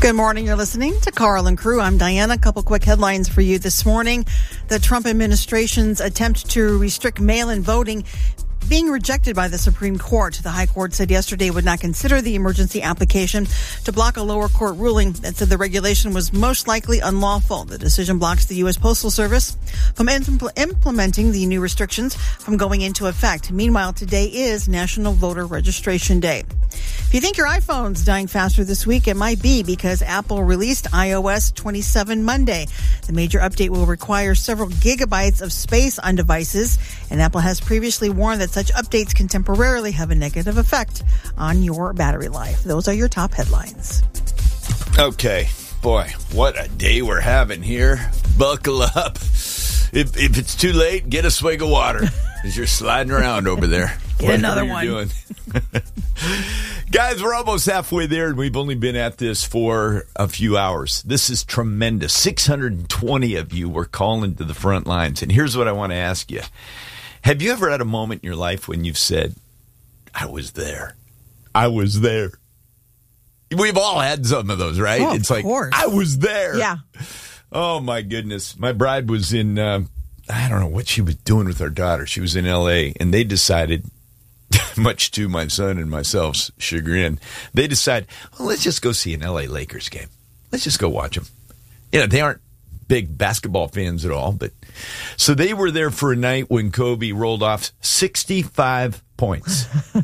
Good morning. You're listening to Carl and Crew. I'm Diana. A couple quick headlines for you this morning. The Trump administration's attempt to restrict mail-in voting being rejected by the Supreme Court. The High Court said yesterday it would not consider the emergency application to block a lower court ruling that said the regulation was most likely unlawful. The decision blocks the U.S. Postal Service from implementing the new restrictions from going into effect. Meanwhile, today is National Voter Registration Day. If you think your iPhone's dying faster this week, it might be because Apple released iOS 27 Monday. The major update will require several gigabytes of space on devices, and Apple has previously warned that such updates can temporarily have a negative effect on your battery life. Those are your top headlines. Okay. Boy, what a day we're having here. Buckle up. If it's too late, get a swig of water as you're sliding around over there. Get another one. Doing. Guys, we're almost halfway there, and we've only been at this for a few hours. This is tremendous. 620 of you were calling to the front lines. And here's what I want to ask you. Have you ever had a moment in your life when you've said, I was there? I was there. We've all had some of those, right? Oh, it's like, course. I was there. Yeah. Oh, my goodness. My bride was in, I don't know what she was doing with her daughter. She was in L.A., and they decided, much to my son and myself's chagrin, they decided, well, let's just go see an L.A. Lakers game. Let's just go watch them. You know, they aren't big basketball fans at all, but so they were there for a night when Kobe rolled off 65 points.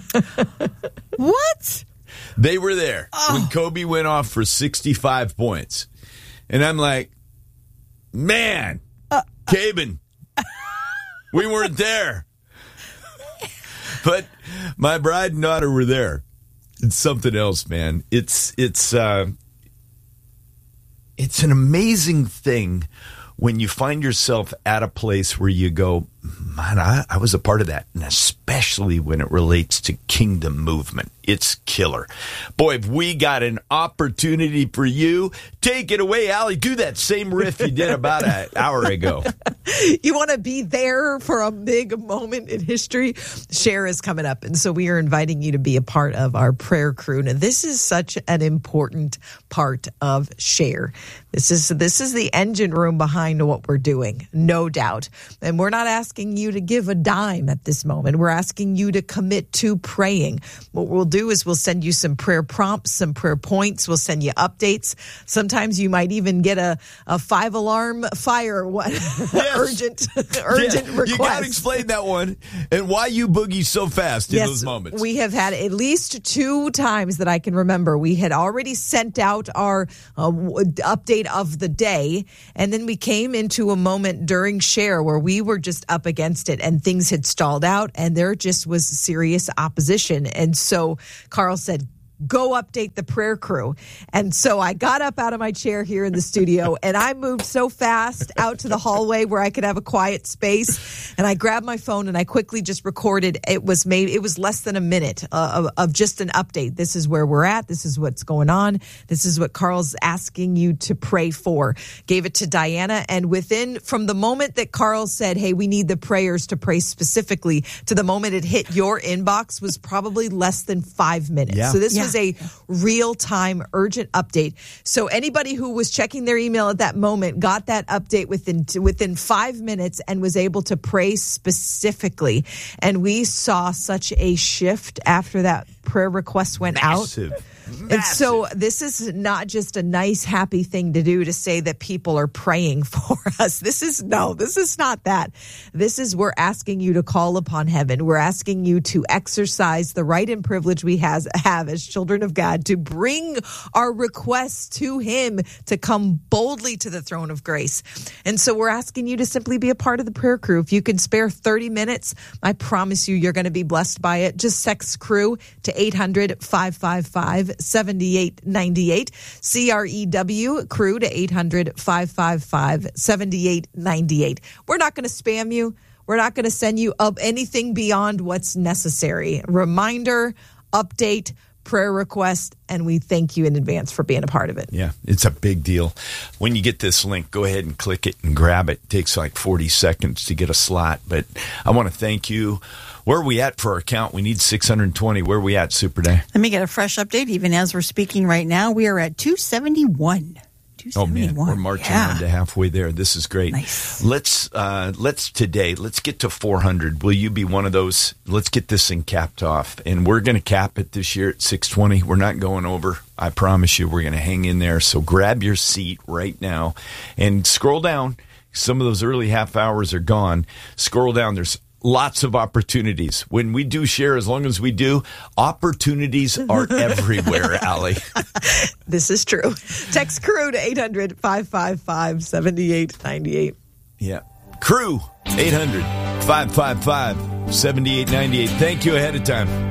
What? They were there when Kobe went off for 65 points. And I'm like, man, Cabin, we weren't there. But my bride and daughter were there. It's something else, man. It's an amazing thing when you find yourself at a place where you go, man, I was a part of that. And especially when it relates to kingdom movement. It's killer. Boy, if we got an opportunity for you, take it away, Allie. Do that same riff you did about an hour ago. You want to be there for a big moment in history? Share is coming up, and so we are inviting you to be a part of our prayer crew. Now, this is such an important part of Share. This is the engine room behind what we're doing, no doubt. And we're not asking you to give a dime at this moment. We're asking you to commit to praying. What we'll do is we'll send you some prayer prompts, some prayer points. We'll send you updates. Sometimes you might even get a 5-alarm fire one. Yes. urgent request. You got to explain that one and why you boogie so fast in those moments. We have had at least 2 times that I can remember. We had already sent out our update of the day, and then we came into a moment during Share where we were just up against it and things had stalled out and there just was serious opposition. And so Carl said, go update the prayer crew. And so I got up out of my chair here in the studio and I moved so fast out to the hallway where I could have a quiet space. And I grabbed my phone and I quickly just recorded. It was less than a minute of just an update. This is where we're at. This is what's going on. This is what Carl's asking you to pray for. Gave it to Diana. And from the moment that Carl said, hey, we need the prayers to pray specifically, to the moment it hit your inbox was probably less than 5 minutes. Yeah. So this was a real-time urgent update. So anybody who was checking their email at that moment got that update within 5 minutes and was able to pray specifically. And we saw such a shift after that prayer request went out. And so this is not just a nice, happy thing to do to say that people are praying for us. This is not that. This is, we're asking you to call upon heaven. We're asking you to exercise the right and privilege we have as children of God to bring our requests to him, to come boldly to the throne of grace. And so we're asking you to simply be a part of the prayer crew. If you can spare 30 minutes, I promise you're going to be blessed by it. Just text crew to 800-555-7898, CREW, crew to 800-555-7898. We're not going to spam you. We're not going to send you up anything beyond what's necessary. Reminder, update, prayer request, and we thank you in advance for being a part of it. Yeah, it's a big deal. When you get this link, go ahead and click it and grab it. It takes like 40 seconds to get a slot, but I want to thank you. Where are we at for our count? We need 620. Where are we at, Super Day? Let me get a fresh update. Even as we're speaking right now, we are at 271. Oh man, we're marching on to halfway there. This is great. Nice. Let's get to 400. Will you be one of those? Let's get this thing capped off, and we're going to cap it this year at 620. We're not going over. I promise you, we're going to hang in there. So grab your seat right now and scroll down. Some of those early half hours are gone. Scroll down. There's lots of opportunities. When we do share, as long as we do, opportunities are everywhere, Allie. This is true. Text CREW to 800-555-7898. Yeah. CREW, 800-555-7898. Thank you ahead of time.